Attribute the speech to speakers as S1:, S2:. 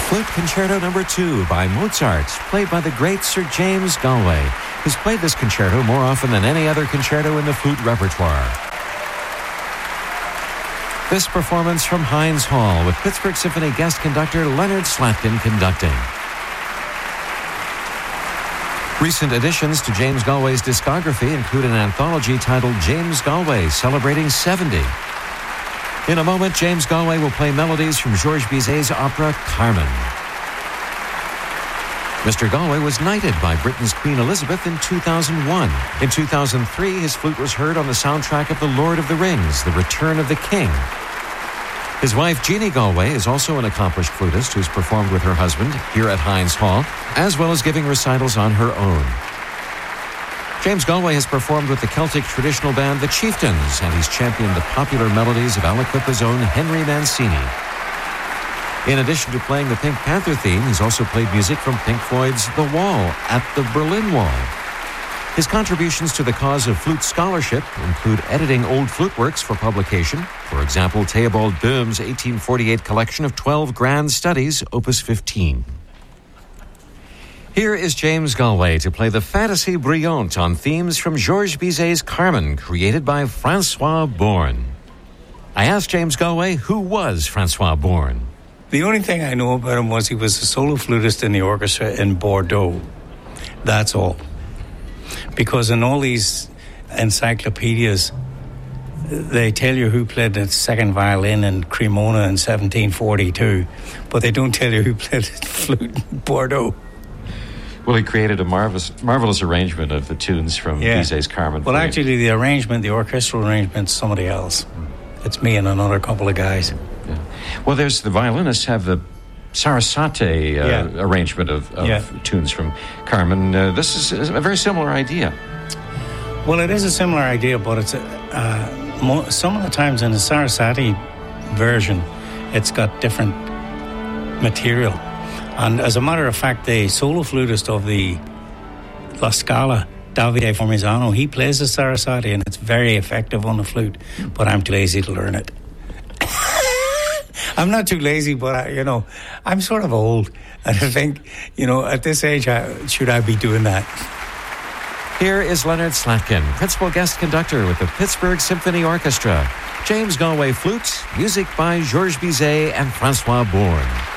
S1: Flute Concerto No. 2 by Mozart, played by the great Sir James Galway, who's played this concerto more often than any other concerto in the flute repertoire. This performance from Heinz Hall with Pittsburgh Symphony guest conductor Leonard Slatkin conducting. Recent additions to James Galway's discography include an anthology titled James Galway Celebrating 70. In a moment, James Galway will play melodies from Georges Bizet's opera Carmen. Mr. Galway was knighted by Britain's Queen Elizabeth in 2001. In 2003, his flute was heard on the soundtrack of The Lord of the Rings, The Return of the King. His wife, Jeannie Galway, is also an accomplished flutist who's performed with her husband here at Heinz Hall, as well as giving recitals on her own. James Galway has performed with the Celtic traditional band The Chieftains, and he's championed the popular melodies of Aliquippa's own Henry Mancini. In addition to playing the Pink Panther theme, he's also played music from Pink Floyd's The Wall at the Berlin Wall. His contributions to the cause of flute scholarship include editing old flute works for publication. For example, Theobald Böhm's 1848 collection of 12 grand studies, Opus 15. Here is James Galway to play the Fantasie Brillante on themes from Georges Bizet's Carmen, created by Francois Born. I asked James Galway, who was Francois Born?
S2: The only thing I know about him was he was a solo flutist in the orchestra in Bordeaux. That's all. Because in all these encyclopedias, they tell you who played the second violin in Cremona in 1742, but they don't tell you who played the flute in Bordeaux.
S3: Well, he created a marvelous arrangement of the tunes from Bizet's Carmen.
S2: Well, actually, the arrangement, the orchestral arrangement, is somebody else. It's me and another couple of guys.
S3: Yeah. Well, there's the violinists have the Sarasate arrangement of tunes from Carmen. This is a very similar idea.
S2: Well, it is a similar idea, but it's some of the times in the Sarasate version, it's got different material. And as a matter of fact, the solo flutist of the La Scala, Davide Formizano, he plays the Sarasate, and it's very effective on the flute, but I'm too lazy to learn it. I'm not too lazy, but I'm sort of old, and I think, at this age, should I be doing that?
S1: Here is Leonard Slatkin, principal guest conductor with the Pittsburgh Symphony Orchestra. James Galway flute, music by Georges Bizet and Francois Born.